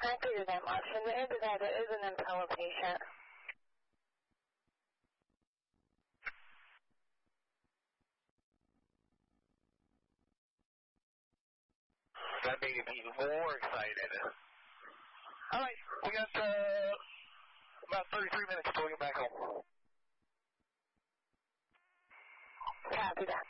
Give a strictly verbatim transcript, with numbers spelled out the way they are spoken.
connected to them. Option there that there is an Impella patient. That made him even more excited. All right, we got uh, about thirty-three minutes until we get back home. Copy that.